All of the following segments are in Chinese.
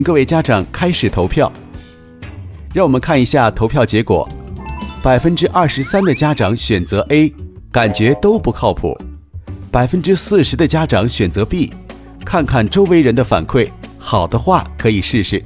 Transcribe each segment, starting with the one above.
各位家长开始投票，让我们看一下投票结果。23%的家长选择 A， 感觉都不靠谱；40%的家长选择 B， 看看周围人的反馈，好的话可以试试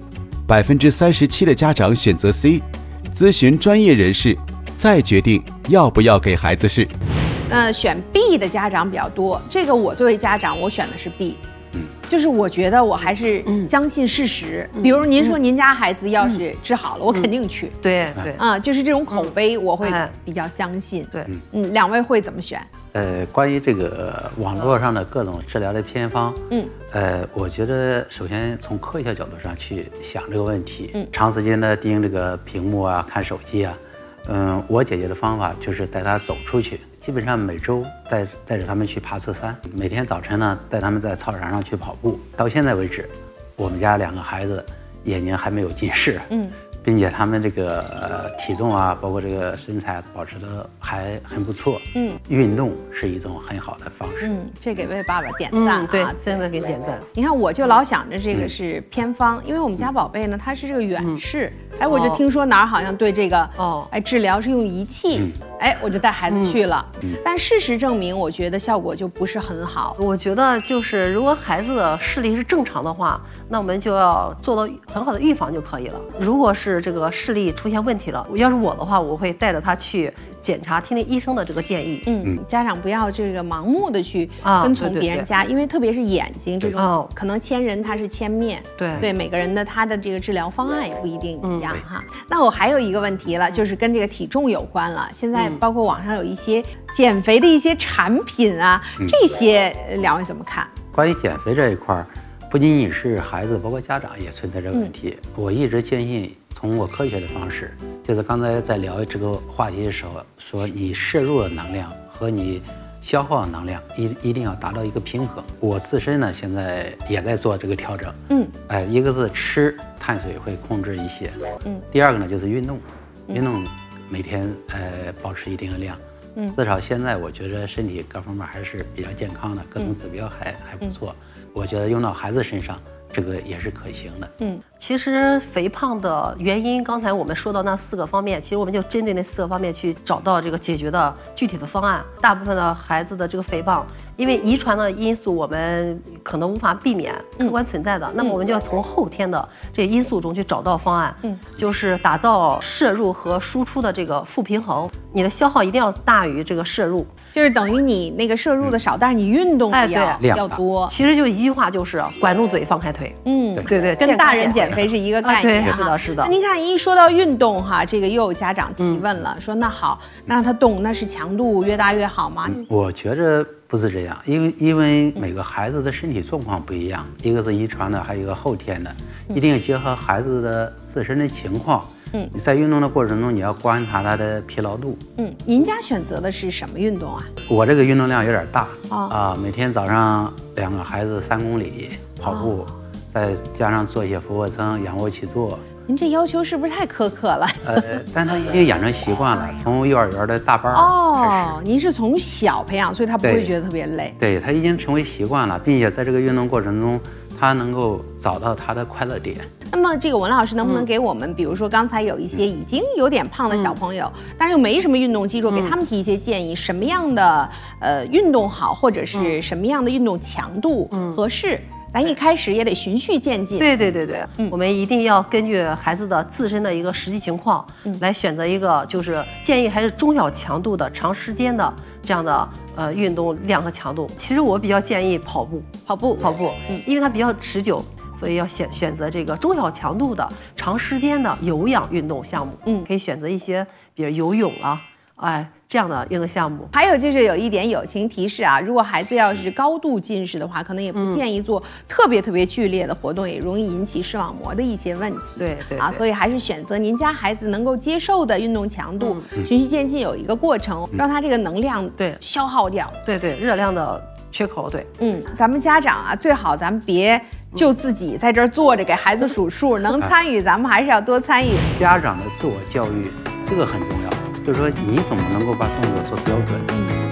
；37%的家长选择 C， 咨询专业人士，再决定要不要给孩子试。 选 B 的家长比较多，这个我作为家长，我选的是 B。就是我觉得我还是相信事实，比如您说您家孩子要是治好了，我肯定去。 对， 就是这种口碑我会比较相信。 对， 两位会怎么选？ 关于这个网络上的各种治疗的偏方，我觉得首先从科学角度上去想这个问题，长时间的盯这个屏幕啊，看手机啊，我解决的方法就是带他走出去。基本上每周带着他们去爬次山，每天早晨呢带他们在操场上去跑步。到现在为止，我们家2个孩子眼睛还没有近视，并且他们这个体重啊，包括这个身材保持的还很不错。运动是一种很好的方式。 这给魏爸爸点赞啊！ 对，真的给点赞。 你看，我就老想着这个是偏方，因为我们家宝贝呢，他是这个远视，我就听说哪儿好像对这个治疗是用仪器，我就带孩子去了。但事实证明，我觉得效果就不是很好。 我觉得就是如果孩子的视力是正常的话，那我们就要做到很好的预防就可以了。如果是这个视力出现问题了，要是我的话，我会带着他去检查，听听医生的这个建议。 家长不要这个盲目的去跟从别人家，因为特别是眼睛这种，可能千人他是千面，对每个人的他的这个治疗方案也不一定一样哈。那我还有一个问题了，就是跟这个体重有关了。现在包括网上有一些减肥的一些产品啊，这些两位怎么看？ 关于减肥这一块，不仅仅是孩子，包括家长也存在这个问题。我一直坚信通过科学的方式，就是刚才在聊这个话题的时候说，你摄入的能量和你消耗的能量一定要达到一个平衡。我自身呢现在也在做这个调整。一个是吃碳水会控制一些，第二个呢就是运动每天保持一定的量。至少现在我觉得身体各方面还是比较健康的，各种指标还不错。我觉得用到孩子身上，这个也是可行的。 其实肥胖的原因，刚才我们说到那4个方面，其实我们就针对那4个方面去找到这个解决的具体的方案。大部分的孩子的这个肥胖，因为遗传的因素我们可能无法避免，客观存在的，那么我们就要从后天的这些因素中去找到方案。就是打造摄入和输出的这个负平衡，你的消耗一定要大于这个摄入。 就是等于你那个摄入的少，但是你运动要多。 其实就一句话，就是管住嘴，放开腿。对， 跟大人减肥是一个概念。 是的。 那您看，一说到运动哈，这个又有家长提问了，说那好，那让他动，那是强度越大越好吗？ 我觉着不是这样，因为每个孩子的身体状况不一样，一个是遗传的，还有一个后天的，一定要结合孩子的自身的情况。你在运动的过程中，你要观察他的疲劳度。 您家选择的是什么运动啊？ 我这个运动量有点大每天早上2个孩子3公里跑步，再加上做一些俯卧撑、仰卧起坐。 您这要求是不是太苛刻了？ 但他已经养成习惯了，从幼儿园的大班开始。 您是从小培养，所以他不会觉得特别累。 对，他已经成为习惯了，并且在这个运动过程中，他能够找到他的快乐点。 那么这个文老师能不能给我们，比如说刚才有一些已经有点胖的小朋友，但是又没什么运动基础，给他们提一些建议，什么样的运动好，或者是什么样的运动强度合适？咱一开始也得循序渐进。 对，我们一定要根据孩子的自身的一个实际情况，来选择一个就是建议还是中小强度的、长时间的这样的运动量和强度。其实我比较建议跑步，因为它比较持久。所以要选择这个中小强度的、长时间的有氧运动项目。可以选择一些比如游泳这样的运动项目。 还有就是有一点友情提示啊，如果孩子要是高度近视的话，可能也不建议做特别剧烈的活动，也容易引起视网膜的一些问题。 对， 所以还是选择您家孩子能够接受的运动强度，循序渐进有一个过程，让他这个能量消耗掉。 对，热量的缺口。 咱们家长啊，最好咱们别就自己在这儿坐着给孩子数数，能参与咱们还是要多参与。 家长的自我教育这个很重要，就是说你怎么能够把动作做标准。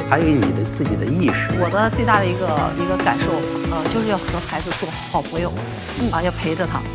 还有你的自己的意识。 我的最大的一个感受，就是要和孩子做好朋友，要陪着他。